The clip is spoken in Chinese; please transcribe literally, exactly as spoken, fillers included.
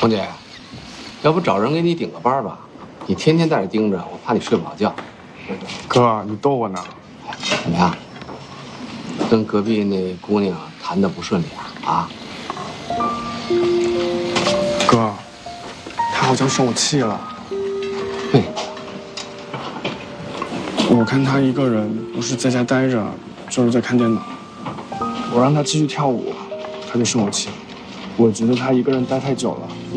红姐，要不找人给你顶个班吧？你天天在这盯着，我怕你睡不好觉。 哥，你逗我呢？ 怎么样？跟隔壁那姑娘谈的不顺利啊？啊？ 哥，她好像生我气了。 对。 我看她一个人不是在家待着，就是在看电脑。我让她继续跳舞，她就生我气。我觉得她一个人待太久了。